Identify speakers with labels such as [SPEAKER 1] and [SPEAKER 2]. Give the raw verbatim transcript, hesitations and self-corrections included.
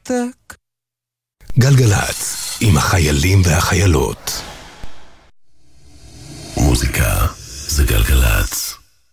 [SPEAKER 1] מרתק.
[SPEAKER 2] גלגלץ, עם החיילים והחיילות.
[SPEAKER 3] מוזיקה זה גלגלץ.